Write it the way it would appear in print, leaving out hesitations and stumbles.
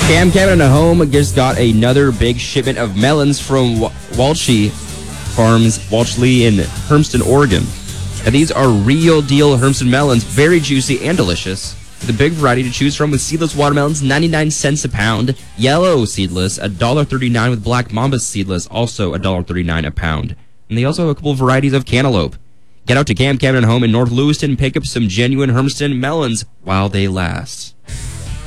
Cam Cabin at Home just got another big shipment of melons from Walshy Farms, Walshley in Hermiston, Oregon. And these are real deal Hermiston melons, very juicy and delicious. The big variety to choose from with seedless watermelons, 99 cents a pound. Yellow seedless, $1.39 with black mamba seedless, also $1.39 a pound. And they also have a couple of varieties of cantaloupe. Get out to Cam Cabin at Home in North Lewiston and pick up some genuine Hermiston melons while they last.